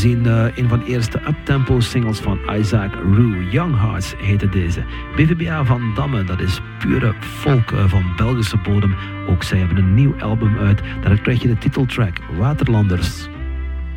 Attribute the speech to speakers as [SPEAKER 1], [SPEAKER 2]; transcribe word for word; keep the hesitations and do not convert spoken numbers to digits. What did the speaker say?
[SPEAKER 1] gezien uh, een van de eerste uptempo singles van Isaac Rue. Young Hearts heette deze. B V B A van Damme, dat is pure folk uh, van Belgische bodem. Ook zij hebben een nieuw album uit. Daar krijg je de titeltrack Waterlanders.